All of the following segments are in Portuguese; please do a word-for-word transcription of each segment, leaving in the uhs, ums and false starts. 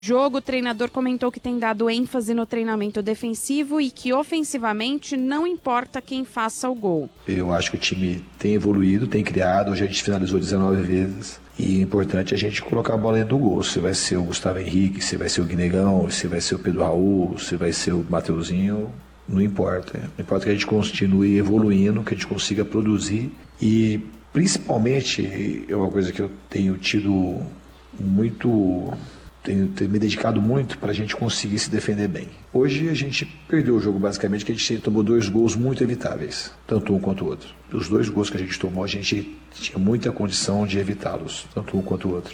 jogo, o treinador comentou que tem dado ênfase no treinamento defensivo e que ofensivamente não importa quem faça o gol. Eu acho que o time tem evoluído, tem criado, hoje a gente finalizou dezenove vezes e o importante é a gente colocar a bola dentro do gol. Se vai ser o Gustavo Henrique, se vai ser o Guinegão, se vai ser o Pedro Raul, se vai ser o Mateuzinho, não importa. Não importa que a gente continue evoluindo, que a gente consiga produzir e principalmente é uma coisa que eu tenho tido muito... Tenho, tenho me dedicado muito para a gente conseguir se defender bem. Hoje a gente perdeu o jogo basicamente, que a gente tomou dois gols muito evitáveis, tanto um quanto o outro. Os dois gols que a gente tomou, a gente tinha muita condição de evitá-los, tanto um quanto o outro.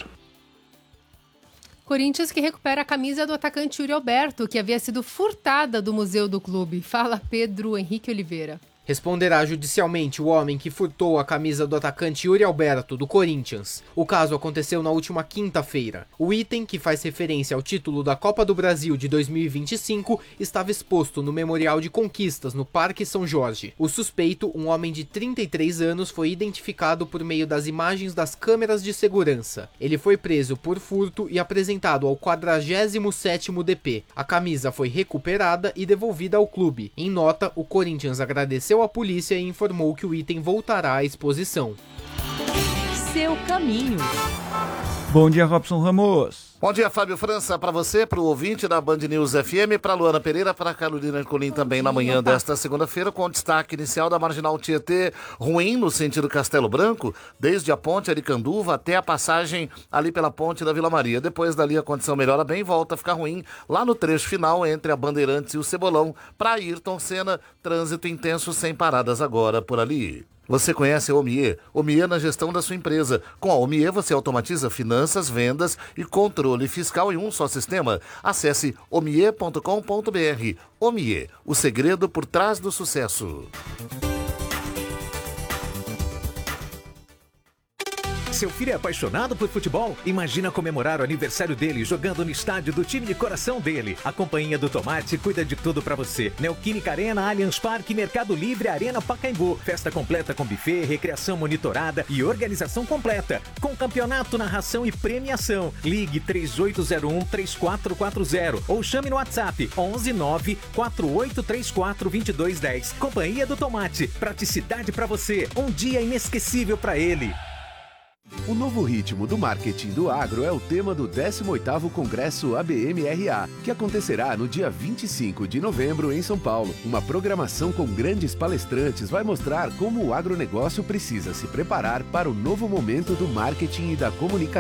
Corinthians que recupera a camisa do atacante Yuri Alberto, que havia sido furtada do museu do clube. Fala Pedro Henrique Oliveira. Responderá judicialmente o homem que furtou a camisa do atacante Yuri Alberto, do Corinthians. O caso aconteceu na última quinta-feira. O item, que faz referência ao título da Copa do Brasil de dois mil e vinte e cinco, estava exposto no Memorial de Conquistas, no Parque São Jorge. O suspeito, um homem de trinta e três anos, foi identificado por meio das imagens das câmeras de segurança. Ele foi preso por furto e apresentado ao quadragésimo sétimo D P. A camisa foi recuperada e devolvida ao clube. Em nota, o Corinthians agradeceu a polícia e informou que o item voltará à exposição. Seu caminho. Bom dia, Robson Ramos. Bom dia, Fábio França, para você, para o ouvinte da Band News F M, para Luana Pereira, para a Carolina Ercolim também na manhã desta segunda-feira, com o destaque inicial da Marginal Tietê, ruim no sentido Castelo Branco, desde a ponte Aricanduva até a passagem ali pela ponte da Vila Maria. Depois dali a condição melhora bem, volta a ficar ruim lá no trecho final entre a Bandeirantes e o Cebolão. Para Ayrton Senna, trânsito intenso sem paradas agora por ali. Você conhece a Omie? Omie na gestão da sua empresa. Com a Omie você automatiza finanças, vendas e controle fiscal em um só sistema. Acesse omie ponto com ponto br. Omie, o segredo por trás do sucesso. Seu filho é apaixonado por futebol? Imagina comemorar o aniversário dele jogando no estádio do time de coração dele. A Companhia do Tomate cuida de tudo pra você. Neoquímica Arena, Allianz Parque, Mercado Livre, Arena Pacaembu. Festa completa com buffet, recreação monitorada e organização completa. Com campeonato, narração e premiação. Ligue três oito zero um, três quatro quatro zero ou chame no WhatsApp onze nove quatro oito três quatro dois dois um zero. Companhia do Tomate. Praticidade pra você. Um dia inesquecível pra ele. O novo ritmo do marketing do agro é o tema do décimo oitavo Congresso A B M R A, que acontecerá no dia vinte e cinco de novembro em São Paulo. Uma programação com grandes palestrantes vai mostrar como o agronegócio precisa se preparar para o novo momento do marketing e da comunicação.